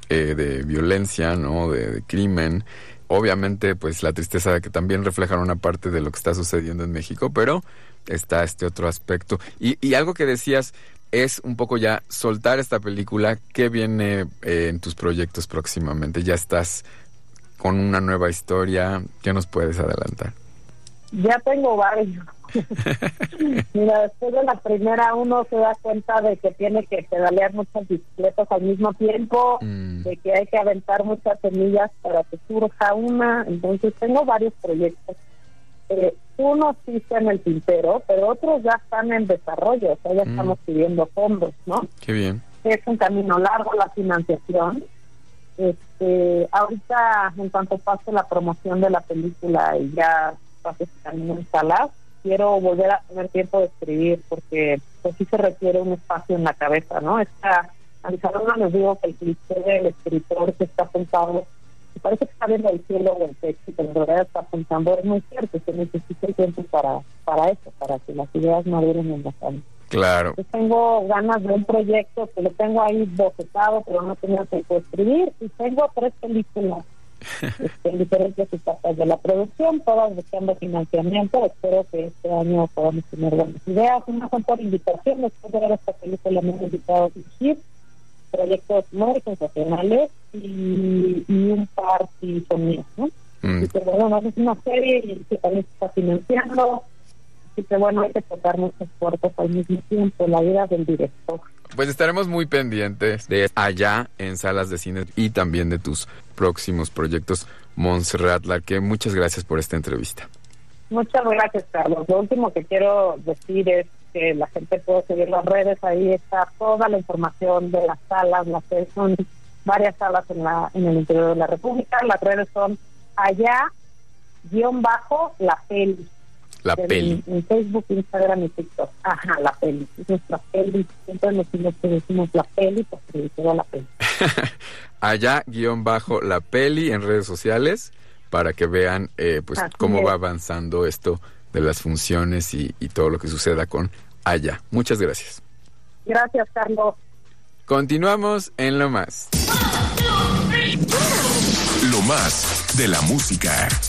de violencia, ¿no? De crimen. Obviamente, pues la tristeza de que también reflejan una parte de lo que está sucediendo en México, pero está este otro aspecto. Y algo que decías es un poco ya soltar esta película. ¿Qué viene en tus proyectos próximamente? ¿Ya estás con una nueva historia? ¿Qué nos puedes adelantar? Ya tengo varios. Mira, después de la primera uno se da cuenta de que tiene que pedalear muchas bicicletas al mismo tiempo, de que hay que aventar muchas semillas para que surja una. Entonces tengo varios proyectos. Unos sí están en el tintero, pero otros ya están en desarrollo, o sea, ya estamos pidiendo fondos, ¿no? Qué bien. Es un camino largo la financiación. Ahorita, en cuanto pase la promoción de la película y ya pase ese camino en salas, quiero volver a tener tiempo de escribir, porque pues sí se requiere un espacio en la cabeza, ¿no? A mis alumnos les digo que el cliché del escritor que está apuntado, que parece que está viendo el cielo o el techo, pero en realidad está apuntando, es muy cierto, se necesita el tiempo para eso, para que las ideas maduren en la cabeza. Claro. Yo tengo ganas de un proyecto que lo tengo ahí bocetado, pero no tenía tiempo de escribir, y tengo 3 películas en diferentes etapas de la producción, todas buscando financiamiento. Espero que este año podamos tener buenas ideas. Una son por invitación, después de ver esta película me han invitado a dirigir proyectos muy sensacionales y un par sí son míos, ¿no? Y que bueno, es una serie y que también se está financiando. Así que bueno, hay que tocar muchas puertas al mismo tiempo, la vida del director. Pues estaremos muy pendientes de Allá en salas de cine y también de tus próximos proyectos. Montserrat Larqué, muchas gracias por esta entrevista. Muchas gracias, Carlos. Lo último que quiero decir es que la gente puede seguir las redes, ahí está toda la información de las salas, son varias salas en el interior de la República. Las redes son Allá_la peli. La peli. En Facebook, Instagram y TikTok. Ajá, la peli. Es nuestra peli. Siempre decimos la peli, porque quedó la peli. Allá_la peli en redes sociales para que vean pues cómo va avanzando esto de las funciones y todo lo que suceda con Allá. Muchas gracias. Gracias, Carlos. Continuamos en Lo Más. Lo Más de la música.